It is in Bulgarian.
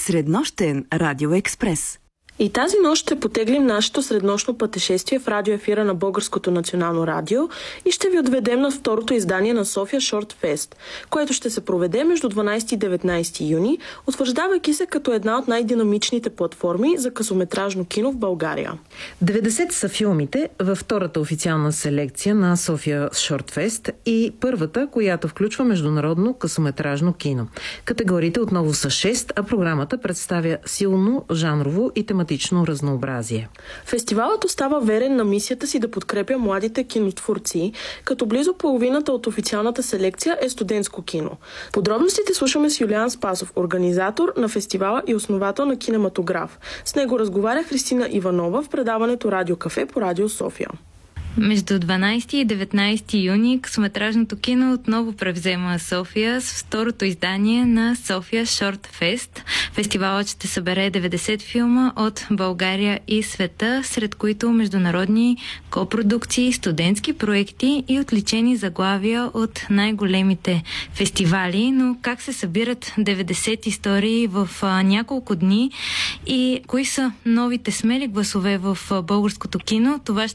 Среднощен радиоекспрес. И тази нощ ще потеглим нашето среднощно пътешествие в радиоефира на Българското национално радио и ще ви отведем на второто издание на София Шорт Фест, което ще се проведе между 12 и 19 юни, утвърждавайки се като една от най-динамичните платформи за късометражно кино в България. 90 са филмите във втората официална селекция на София Шорт Фест и първата, която включва международно късометражно кино. Категориите отново са 6, а програмата представя силно жанрово и тематично разнообразие. Фестивалът остава верен на мисията си да подкрепя младите кинотворци, като близо половината от официалната селекция е студентско кино. Подробностите слушаме с Юлиан Спасов, организатор на фестивала и основател на Кинематограф. С него разговаря Христина Иванова в предаването Радио Кафе по Радио София. Между 12 и 19 юни късометражното кино отново превзема София с второто издание на София Шорт Фест. Фестивалът ще събере 90 филма от България и света, сред които международни копродукции, студентски проекти и отличени заглавия от най-големите фестивали. Но как се събират 90 истории в няколко дни и кои са новите смели гласове в българското кино, това ще